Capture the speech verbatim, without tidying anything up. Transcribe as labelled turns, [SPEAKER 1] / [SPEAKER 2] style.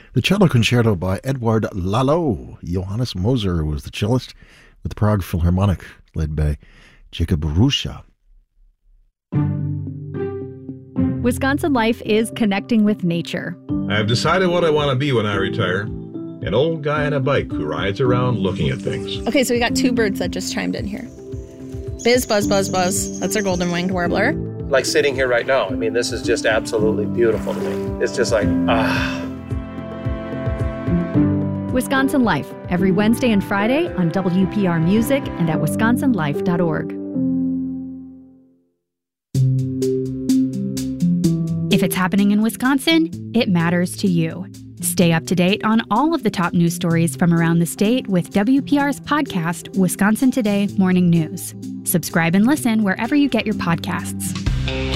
[SPEAKER 1] The cello concerto by Edouard Lalo. Johannes Moser was the cellist, with the Prague Philharmonic led by Jacob Ruscha.
[SPEAKER 2] Wisconsin Life is connecting with nature.
[SPEAKER 3] I've decided what I want to be when I retire. An old guy on a bike who rides around looking at things.
[SPEAKER 4] Okay, so we got two birds that just chimed in here. Biz, buzz, buzz, buzz. That's our golden-winged warbler.
[SPEAKER 5] Like sitting here right now. I mean, this is just absolutely beautiful to me. It's just like, ah.
[SPEAKER 2] Wisconsin Life, every Wednesday and Friday on W P R Music and at wisconsin life dot org.
[SPEAKER 6] If it's happening in Wisconsin, it matters to you. Stay up to date on all of the top news stories from around the state with W P R's podcast, Wisconsin Today Morning News. Subscribe and listen wherever you get your podcasts.